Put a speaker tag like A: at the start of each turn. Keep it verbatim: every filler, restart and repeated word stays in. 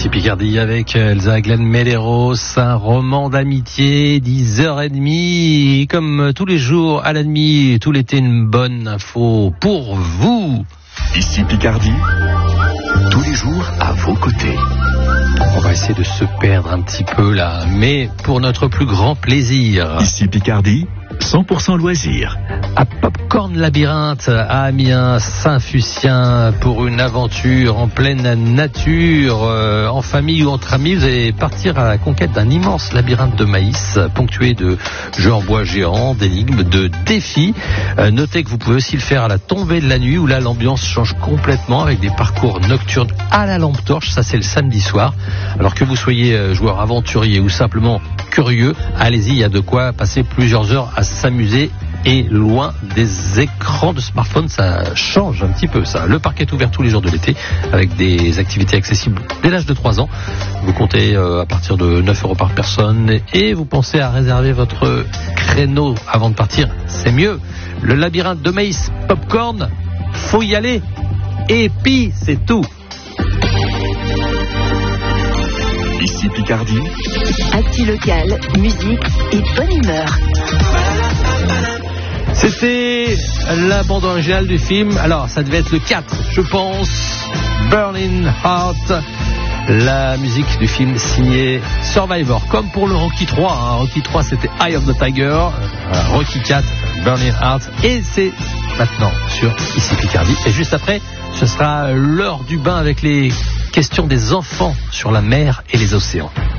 A: Ici Picardie avec Elsa Glenn Medeiros, un roman d'amitié, dix heures trente, comme tous les jours à la nuit, tout l'été une bonne info pour vous.
B: Ici Picardie, tous les jours à vos côtés.
A: On va essayer de se perdre un petit peu là, mais pour notre plus grand plaisir.
B: Ici Picardie, cent pour cent loisirs.
A: À Popcorn Labyrinthe, à Amiens, Saint-Fucien, pour une aventure en pleine nature, euh, en famille ou entre amis. Vous allez partir à la conquête d'un immense labyrinthe de maïs, ponctué de jeux en bois géants, d'énigmes, de défis. Euh, notez que vous pouvez aussi le faire à la tombée de la nuit, où là l'ambiance change complètement avec des parcours nocturnes à la lampe torche. Ça c'est le samedi soir. Alors que vous soyez joueur aventurier ou simplement curieux, allez-y, il y a de quoi passer plusieurs heures à s'amuser. Et loin des écrans de smartphone, ça change un petit peu ça. Le parc est ouvert tous les jours de l'été avec des activités accessibles dès l'âge de trois ans. Vous comptez euh, à partir de neuf euros par personne et vous pensez à réserver votre créneau avant de partir, c'est mieux. Le labyrinthe de maïs Popcorn, faut y aller. Et puis c'est tout.
B: Ici Picardie,
C: actu local, musique et bonne humeur.
A: C'était la bande originale du film. Alors, ça devait être le quatre, je pense. Burning Heart. La musique du film signée Survivor. Comme pour le Rocky trois. Hein. Rocky trois, c'était Eye of the Tiger. Euh, Rocky quatre, Burning Heart. Et c'est maintenant sur Ici Picardie. Et juste après, ce sera l'heure du bain avec les questions des enfants sur la mer et les océans.